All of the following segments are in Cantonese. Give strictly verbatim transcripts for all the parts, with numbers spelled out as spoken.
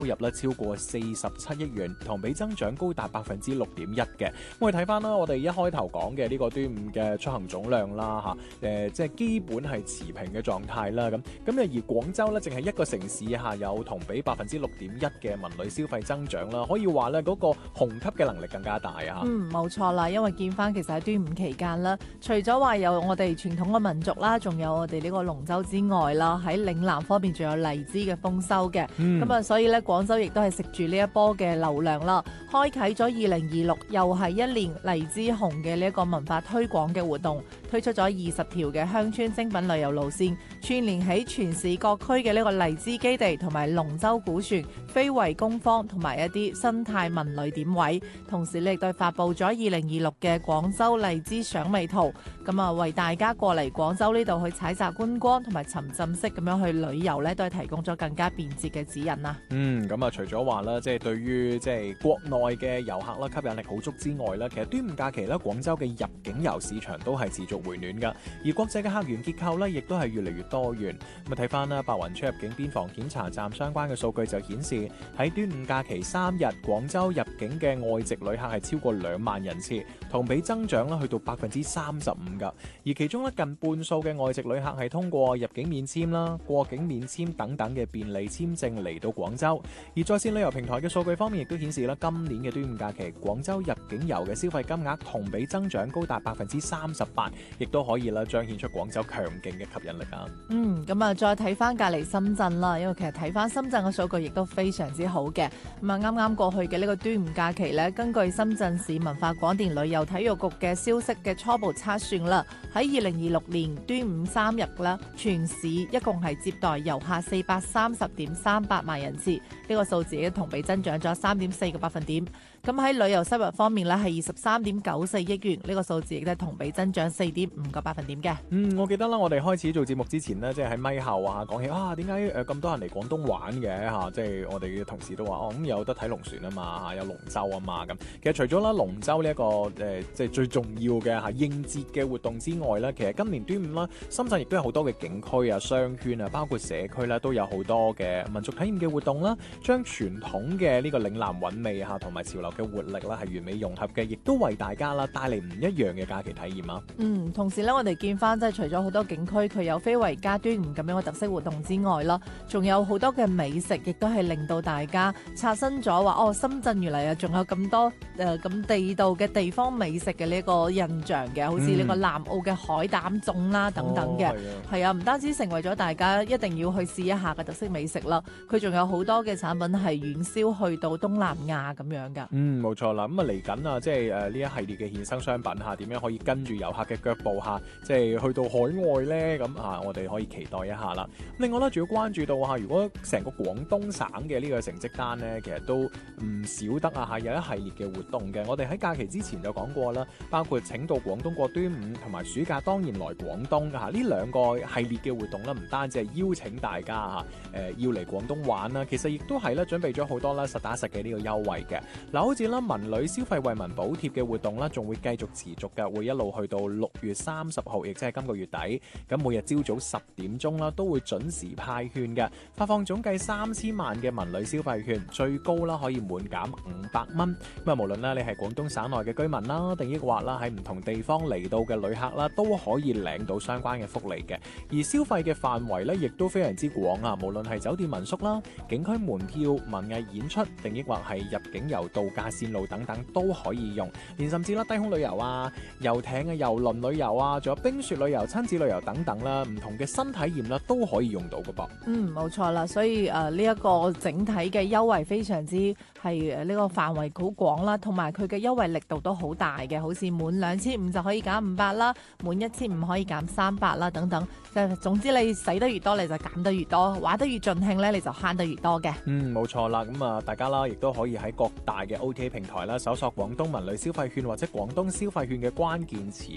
入咧超過四十七億元，同比增長高達百分之六點一嘅。我哋睇翻啦，我哋一開頭講嘅呢個端午嘅出行總量啦嚇，誒即係基本係持平嘅狀態啦。咁咁而廣州咧，淨係一個城市下有同比百分之六點一嘅文旅消費增長啦，可以話咧嗰個虹吸嘅能力更加大啊！ 嗯，冇錯啦，因為見翻其實喺端午期間啦，除咗話有我哋傳統嘅民族啦，仲有我哋呢個龍舟之外啦，喺嶺南方面仲有荔枝嘅豐收嘅，咁啊、嗯，所以咧廣州亦都係食住呢一波嘅流量啦，開啟咗二零二六又係一年荔枝紅嘅呢一個文化推廣嘅活動，推出咗二十條嘅鄉村精品旅遊路線，串聯起全市各區嘅呢個荔枝基地同埋龍舟古船、非遺工坊同埋一啲生態文旅點位，同時咧亦都發布咗二零二六嘅廣州荔枝賞味圖，咁啊為大家過嚟廣州呢度去採集觀光同埋沉浸式咁樣去旅遊咧，都係提供咗更加便捷嘅指引啦。 嗯，咁啊除咗話啦，即係對於即係國內嘅遊客啦吸引力好足之外啦，其實端午假期咧廣州嘅入境遊市場都係持續回暖噶，而國際嘅客源結構咧亦都係越嚟越多元。咁啊睇翻啦，白雲出入境邊防檢查站相關嘅數據就顯示，喺端午假期三日，廣州入境嘅外籍旅客係超過兩萬人次，同比增長啦去到百分之三十五噶。而其中咧近半數嘅外籍旅客係通過入境免簽啦、過境免簽等等嘅便利簽證嚟到廣州。而在線旅遊平台嘅數據方面亦都顯示啦，今年嘅端午假期廣州入境遊嘅消費金額同比增長高達百分之三十八，亦都可以啦彰顯出廣州強勁嘅吸引力啊！ 嗯，咁啊再睇翻隔離深圳啦，因為其實睇翻深圳嘅數據亦都非常之好嘅。咁啊啱啱過去嘅呢個端午假期咧，根據深圳市文化廣電旅遊體育局嘅消息嘅初步測算啦，喺二零二六年端午三日啦，全市一共係接待遊客四百三十點三八萬人次，呢、這個數字亦同比增長咗三點四個百分點。咁喺旅遊收入方面咧，係二十三點九四億元，呢、這個數字亦都係同比增長四點五個百分點嘅。 嗯，我記得啦，我哋開始做節目之前呢，即係喺咪後啊講起啊，點解誒咁多人嚟廣東玩嘅嚇、啊？即係我哋嘅同事都話哦，咁、嗯、有得睇龍船啊嘛嚇，有龍舟啊嘛咁。其實除咗啦龍舟呢、這、一個誒、呃、即係最重要嘅嚇應節嘅活動之外咧，其實今年端午啦，深圳亦都有好多嘅景區啊、商圈啊，包括社區啦，都有好多嘅民族體驗嘅活動啦，將傳統嘅呢個嶺南韻味嚇同埋潮流嘅活力啦係完美融合嘅，亦都為大家啦帶嚟唔一樣嘅假期體驗啊！ 嗯，同時咧，我哋見翻即係除咗好多景區佢有非遺加端午咁樣嘅特色活動之外啦，仲有好多嘅美食，亦都係令到大家刷新咗話哦，深圳原來啊仲有咁多誒咁、呃、地道嘅地方美食嘅呢個印象嘅，好似呢個南澳嘅海膽粽啦等等嘅，係、哦、啊，唔單止成為咗大家一定要去試一下嘅特色美食啦，佢仲有好多嘅產品係遠銷去到東南亞咁樣噶。 嗯，冇錯啦，咁啊嚟緊啊，即係誒呢一系列嘅衍生商品嚇，點樣可以跟住遊客嘅腳步嚇，即係去到海外咧？咁啊，我哋可以期待一下啦。另外咧，仲要關注到嚇，如果成個廣東省嘅呢個成績單咧，其實都唔少得啊嚇，有一系列嘅活動嘅。我哋喺假期之前就講過啦，包括請到廣東過端午同埋暑假當然來廣東嚇，呢兩個系列嘅活動咧，唔單止係邀請大家嚇誒、呃、要嚟廣東玩啦，其實亦都係咧準備咗好多啦實打實嘅呢個優惠嘅。嗱，好似啦文旅消費惠民補貼嘅活動啦，仲會繼續持續嘅，會一路去到六月三十號，亦即係今個月底。咁每日朝早十點鐘啦，都會準時派券嘅，發放總計三千萬嘅文旅消費券，最高啦可以滿減五百蚊。咁啊，無論啦你係廣東省內嘅居民啦，定抑或啦喺唔同地方嚟到嘅旅客啦，都可以領到相關嘅福利嘅。而消費嘅範圍咧，亦都非常之廣啊！無論係酒店民宿啦、景區門票、文藝演出，定抑或係入境遊、度假線路等等，都可以用。連甚至啦低空旅遊啊、遊艇啊、遊輪旅遊啊，仲有冰雪旅遊、親子旅遊等等啦，唔同嘅新體驗啦，都可以用到㗎噃。 嗯，冇錯啦，所以誒呢一個整體嘅優惠非常之係誒呢個範圍好廣啦，同埋佢嘅優惠力度都好大嘅，好似滿兩千五就可以減五百啦，滿一千五可以減三百啦等等。即係總之你使得越多，你就減得越多，玩得越盡興咧，你就慳得越多嘅。 嗯，冇錯啦，咁啊大家啦，亦都可以喺各大嘅 O T A 平台啦，搜索廣東文旅消費券或者廣東消費券嘅關鍵詞咧，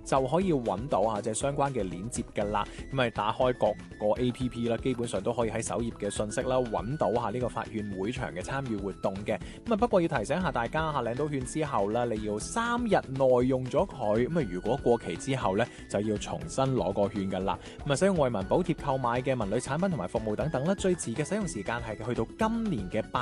就可以揾到啊，即係相關嘅鏈接㗎啦。咁咪打開各個 A P P 啦，基本上都可以喺首頁嘅信息啦揾到下呢個發券會場嘅參與活動嘅。咁啊不過要提醒下大家嚇，領到券之後咧，你要三日內用咗佢。咁啊如果過期之後咧，就要重新攞個券㗎啦。咁啊使用惠民補貼購買嘅文旅產品同埋服務等等啦，最遲嘅使用時間係去到今年嘅八